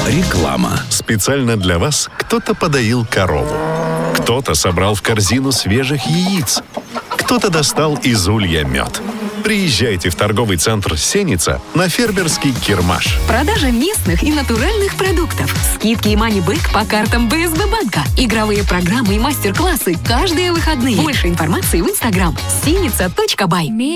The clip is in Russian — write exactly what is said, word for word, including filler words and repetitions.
Реклама. Специально для вас кто-то подоил корову. Кто-то собрал в корзину свежих яиц. Кто-то достал из улья мед. Приезжайте в торговый центр «Сеница» на фермерский кирмаш. Продажа местных и натуральных продуктов. Скидки и мани-бэк по картам бэ эс бэ банка. Игровые программы и мастер-классы каждые выходные. Больше информации в инстаграм сеница точка бай.